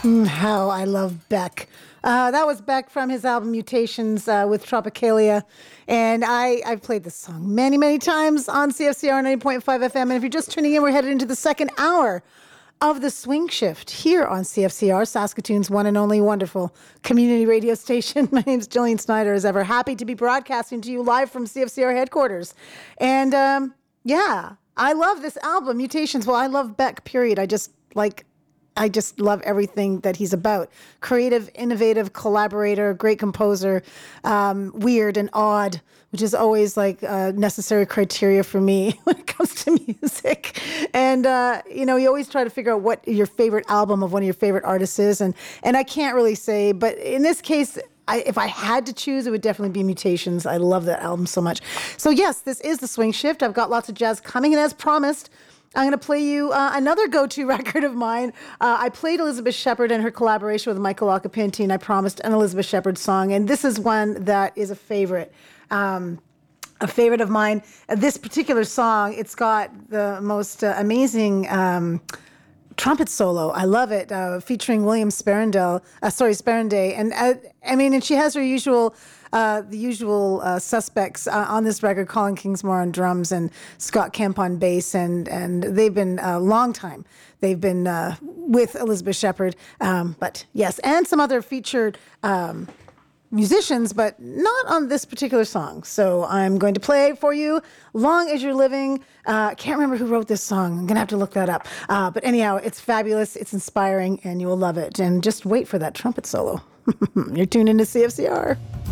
How I love Beck. That was Beck from his album Mutations with Tropicalia. And I've played this song many, many times on CFCR 90.5 FM. And if you're just tuning in, we're headed into the second hour of the Swing Shift here on CFCR, Saskatoon's one and only wonderful community radio station. My name's Jillian Snyder, as ever. Happy to be broadcasting to you live from CFCR headquarters. And I love this album, Mutations. Well, I love Beck, period. I just love everything that he's about. Creative, innovative collaborator, great composer, weird and odd, which is always like necessary criteria for me when it comes to music. And, you always try to figure out what your favorite album of one of your favorite artists is. And I can't really say, but in this case, if I had to choose, it would definitely be Mutations. I love that album so much. So yes, this is the Swing Shift. I've got lots of jazz coming, and as promised, I'm going to play you another go-to record of mine. I played Elizabeth Shepherd and her collaboration with Michael Occhipinti, and I promised an Elizabeth Shepherd song, and this is one that is a favorite of mine. This particular song, it's got the most amazing trumpet solo. I love it, featuring William Sperrenday. And she has her usual suspects on this record, Colin Kingsmore on drums and Scott Kemp on bass, and they've been a long time. They've been with Elizabeth Shepherd, but yes, and some other featured musicians, but not on this particular song. So I'm going to play for you Long As You're Living. Can't remember who wrote this song. I'm going to have to look that up. But anyhow, it's fabulous, it's inspiring, and you will love it. And just wait for that trumpet solo. You're tuned into CFCR.